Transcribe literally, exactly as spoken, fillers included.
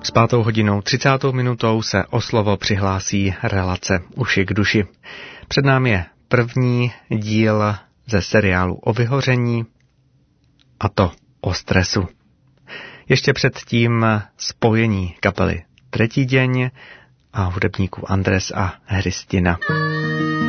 S pátou hodinou třicátou minutou se o slovo přihlásí relace Uši k duši. Před námi je první díl ze seriálu o vyhoření, a to o stresu. Ještě předtím spojení kapely Třetí deň a hudebníků Andres a Hristina.